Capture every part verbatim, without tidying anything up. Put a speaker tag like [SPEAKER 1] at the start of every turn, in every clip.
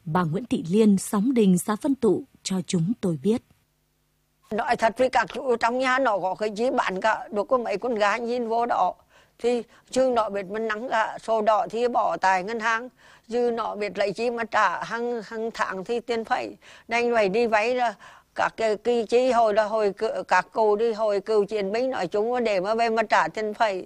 [SPEAKER 1] Bà Nguyễn Thị Liên, xóm Đình, xã Vân Tụ cho chúng tôi biết.
[SPEAKER 2] Nói thật với các chú trong nhà nó có cái gì bán cả, được có mấy con gái nhìn vô đó. Thì chứ nó biết mình nắng cả, sổ đỏ thì bỏ tại ngân hàng. Chứ nó biết lấy chi mà trả hàng, hàng tháng thì tiền phải. Đành phải đi váy là các cái kỳ chi hồi là hồi các cụ đi hồi cựu chiến binh nói chung để mà về mà trả tiền phải.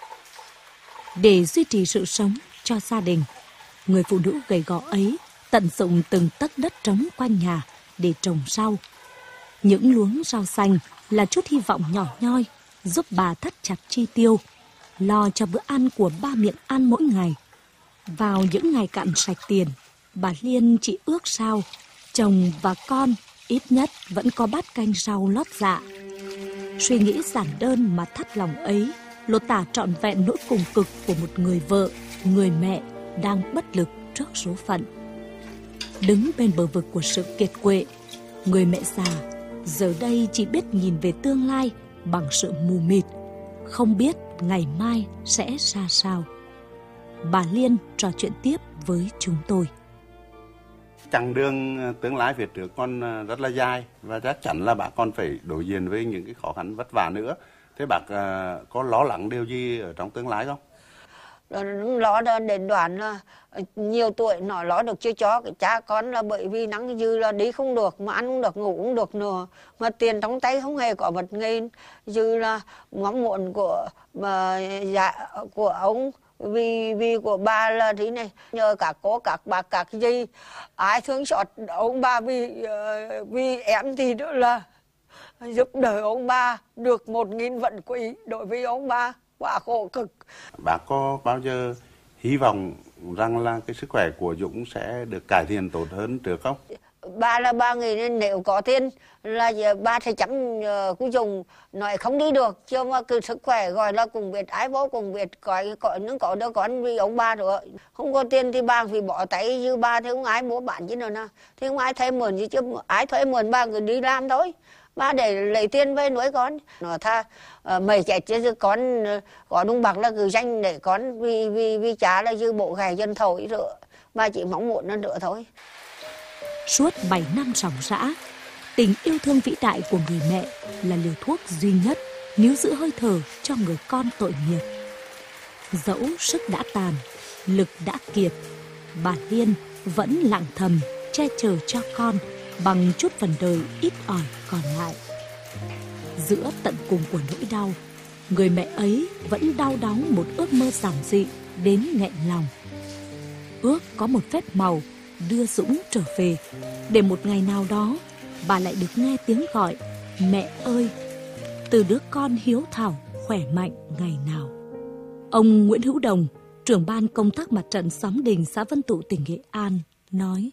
[SPEAKER 1] Để duy trì sự sống cho gia đình, người phụ nữ gầy gò ấy tận dụng từng tấc đất trống quanh nhà để trồng rau. Những luống rau xanh là chút hy vọng nhỏ nhoi giúp bà thắt chặt chi tiêu, lo cho bữa ăn của ba miệng ăn mỗi ngày. Vào những ngày cạn sạch tiền, bà Liên chỉ ước sao chồng và con ít nhất vẫn có bát canh rau lót dạ. Suy nghĩ giản đơn mà thắt lòng ấy lột tả trọn vẹn nỗi cùng cực của một người vợ, người mẹ đang bất lực trước số phận. Đứng bên bờ vực của sự kiệt quệ, người mẹ già giờ đây chỉ biết nhìn về tương lai bằng sự mù mịt, không biết ngày mai sẽ ra sao. Bà Liên trò chuyện tiếp với chúng tôi.
[SPEAKER 3] Chặng đường tương lai phía trước còn rất là dài và chắc chắn là bà con phải đối diện với những cái khó khăn vất vả nữa. Thế bác có lo lắng điều gì ở trong tương lai không?
[SPEAKER 2] Lo đến đoạn là nhiều tuổi nó lo được chưa cho cái cha con là bởi vì nắng dư là đi không được, mà ăn không được, ngủ không được nữa, mà tiền trong tay không hề có một nghìn. Dư là mong muốn của mà dạ của ông vì vì của bà là thế này, nhờ các cô các bà các dì ai thương xót ông bà vì vì em thì đó là giúp đỡ ông bà được một nghìn vận quý đối với ông bà quá khổ cực.
[SPEAKER 3] Bà có bao giờ hy vọng rằng là cái sức khỏe của Dũng sẽ được cải thiện tốt hơn trước không?
[SPEAKER 2] Bà là ba người nên nếu có tiền là ba sẽ chăm của Dũng, nói không đi được chứ mà cứ sức khỏe gọi là cùng biết ái bố cùng biết có có những có đứa con vì ông bà rồi, không có tiền thì bà phải bỏ tay như ba thì không ai mua bán chứ nữa nè, thì không ai thuê mượn gì chứ ai thuê mượn ba người đi làm thôi. Ba để lấy tiền về nuôi con, nó tha uh, mày chạy chứ con uh, có đúng bạc là cứ danh để con vì vì vì cha là dư bộ gầy dân thổi rồi, ba chỉ mong muốn nó nữa thôi.
[SPEAKER 1] Suốt bảy năm ròng rã, tình yêu thương vĩ đại của người mẹ là liều thuốc duy nhất níu giữ hơi thở cho người con tội nghiệp. Dẫu sức đã tàn, lực đã kiệt, bà Liên vẫn lặng thầm che chở cho con bằng chút phần đời ít ỏi còn lại. Giữa tận cùng của nỗi đau, người mẹ ấy vẫn đau đáu một ước mơ giản dị đến nghẹn lòng. Ước có một phép màu đưa Dũng trở về, để một ngày nào đó bà lại được nghe tiếng gọi mẹ ơi từ đứa con hiếu thảo khỏe mạnh ngày nào. Ông Nguyễn Hữu Đồng, trưởng ban công tác mặt trận xóm Đình, xã Vân Tụ, tỉnh Nghệ An nói: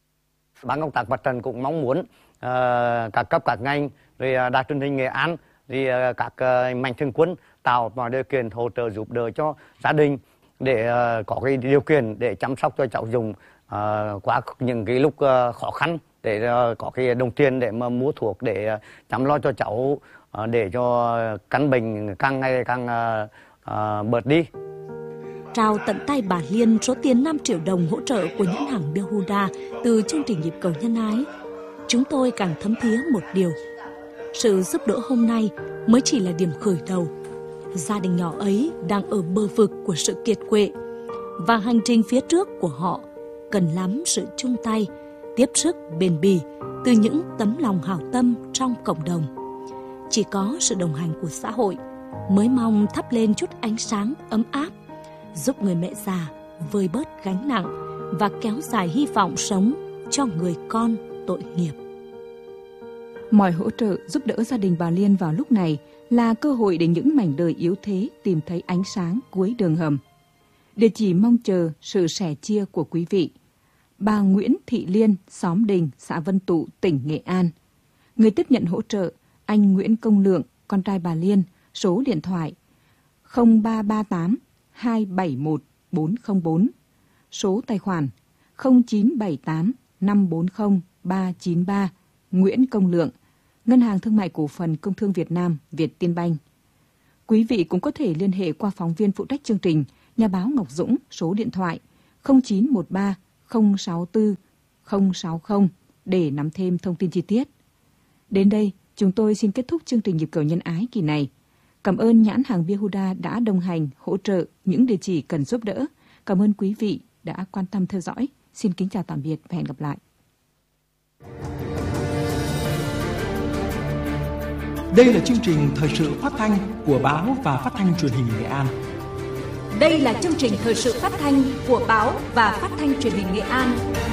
[SPEAKER 4] Ban công tác mặt trận cũng mong muốn uh, các cấp các ngành, rồi đài truyền hình Nghệ An, rồi uh, các uh, mạnh thường quân tạo mọi điều kiện hỗ trợ giúp đỡ cho gia đình để uh, có cái điều kiện để chăm sóc cho cháu Dũng uh, qua những cái lúc uh, khó khăn, để uh, có cái đồng tiền để mà mua thuốc để uh, chăm lo cho cháu, uh, để cho căn bệnh càng ngày càng uh, uh, bớt đi.
[SPEAKER 1] Trao tận tay bà Liên số tiền năm triệu đồng hỗ trợ của nhãn hàng Bia Huda từ chương trình nhịp cầu nhân ái, chúng tôi càng thấm thía một điều: sự giúp đỡ hôm nay mới chỉ là điểm khởi đầu. Gia đình nhỏ ấy đang ở bờ vực của sự kiệt quệ, và hành trình phía trước của họ cần lắm sự chung tay, tiếp sức bền bỉ từ những tấm lòng hảo tâm trong cộng đồng. Chỉ có sự đồng hành của xã hội mới mong thắp lên chút ánh sáng ấm áp, giúp người mẹ già vơi bớt gánh nặng và kéo dài hy vọng sống cho người con tội nghiệp.
[SPEAKER 5] Mọi hỗ trợ giúp đỡ gia đình bà Liên vào lúc này là cơ hội để những mảnh đời yếu thế tìm thấy ánh sáng cuối đường hầm. Địa chỉ mong chờ sự sẻ chia của quý vị: bà Nguyễn Thị Liên, xóm Đình, xã Vân Tụ, tỉnh Nghệ An. Người tiếp nhận hỗ trợ: anh Nguyễn Công Lượng, con trai bà Liên. Số điện thoại không ba ba tám hai bảy một bốn không bốn. Số tài khoản không chín bảy tám năm bốn không ba chín ba. Nguyễn Công Lượng, Ngân hàng Thương mại Cổ phần Công thương Việt Nam, Vietinbank. Quý vị cũng có thể liên hệ qua phóng viên phụ trách chương trình, nhà báo Ngọc Dũng, số điện thoại không chín một ba không sáu tư không sáu không để nắm thêm thông tin chi tiết. Đến đây, chúng tôi xin kết thúc chương trình Nhịp cầu nhân ái kỳ này. Cảm ơn nhãn hàng bia Huda đã đồng hành, hỗ trợ những địa chỉ cần giúp đỡ. Cảm ơn quý vị đã quan tâm theo dõi. Xin kính chào tạm biệt và hẹn gặp lại.
[SPEAKER 6] Đây là chương trình thời sự phát thanh của báo và phát thanh truyền hình Nghệ An.
[SPEAKER 1] Đây là chương trình thời sự phát thanh của báo và phát thanh truyền hình Nghệ An.